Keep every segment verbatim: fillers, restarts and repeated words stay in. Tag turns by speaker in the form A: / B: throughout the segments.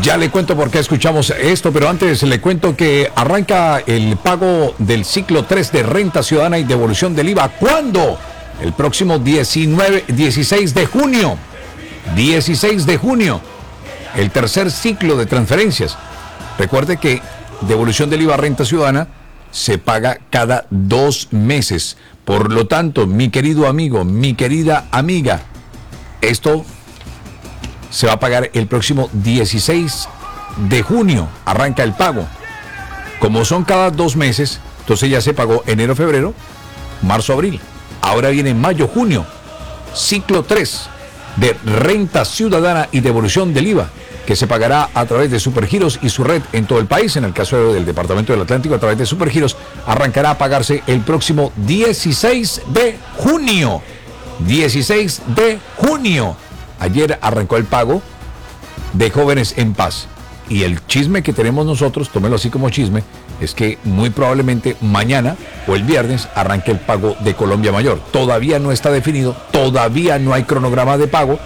A: Ya le cuento por qué escuchamos esto, pero antes le cuento que arranca el pago del ciclo tres de renta ciudadana y devolución del I V A. ¿Cuándo? El próximo diecinueve, dieciséis de junio. dieciséis de junio. El tercer ciclo de transferencias. Recuerde que devolución del I V A renta ciudadana se paga cada dos meses. Por lo tanto, mi querido amigo, mi querida amiga, esto se va a pagar el próximo dieciséis de junio. Arranca el pago. Como son cada dos meses, entonces ya se pagó enero, febrero, marzo, abril. Ahora viene mayo, junio. Ciclo tres de renta ciudadana y devolución del I V A, que se pagará a través de Supergiros y su red en todo el país. En el caso del Departamento del Atlántico, a través de Supergiros, arrancará a pagarse el próximo dieciséis de junio. dieciséis de junio. Ayer arrancó el pago de Jóvenes en Paz. Y el chisme que tenemos nosotros, tómelo así como chisme, es que muy probablemente mañana o el viernes arranque el pago de Colombia Mayor. Todavía no está definido, todavía no hay cronograma de pago.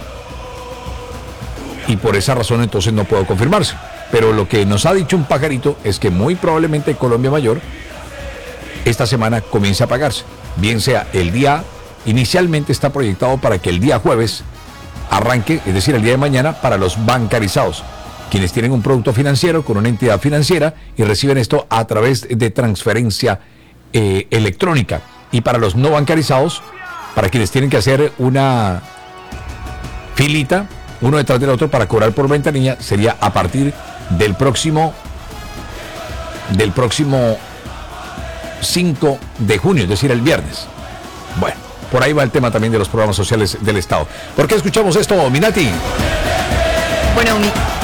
A: Y por esa razón entonces no puedo confirmarse. Pero lo que nos ha dicho un pajarito es que muy probablemente Colombia Mayor esta semana comience a pagarse. Bien sea el día, inicialmente está proyectado para que el día jueves arranque, es decir, el día de mañana, para los bancarizados, quienes tienen un producto financiero con una entidad financiera y reciben esto a través de transferencia eh, electrónica. Y para los no bancarizados, para quienes tienen que hacer una filita, uno detrás del otro para cobrar por ventanilla, sería a partir del próximo del próximo cinco de junio, es decir, el viernes. Bueno, por ahí va el tema también de los programas sociales del Estado. ¿Por qué escuchamos esto, Minati?
B: Bueno, mi...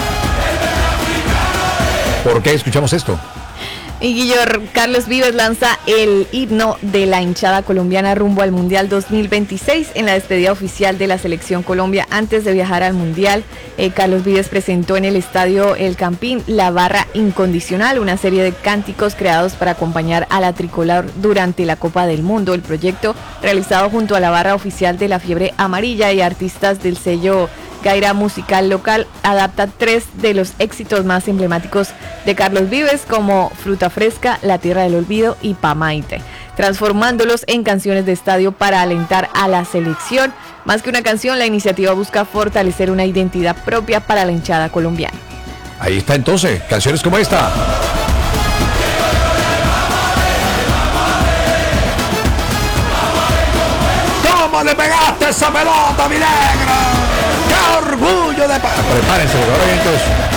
A: ¿Por qué escuchamos esto?
B: Y Guillor, Carlos Vives lanza el himno de la hinchada colombiana rumbo al Mundial dos mil veintiséis en la despedida oficial de la Selección Colombia. Antes de viajar al Mundial, eh, Carlos Vives presentó en el estadio El Campín La Barra Incondicional, una serie de cánticos creados para acompañar a la tricolor durante la Copa del Mundo. El proyecto, realizado junto a la barra oficial de la Fiebre Amarilla y artistas del sello Gaira Musical Local, adapta tres de los éxitos más emblemáticos de Carlos Vives, como Fruta Fresca, La Tierra del Olvido y Pamaite, transformándolos en canciones de estadio para alentar a la selección. Más que una canción, la iniciativa busca fortalecer una identidad propia para la hinchada colombiana.
A: Ahí está entonces, canciones como esta. ¿Cómo le pegaste esa pelota, mi negro? ¡Qué orgullo de... Prepárense, ahora viene todo eso.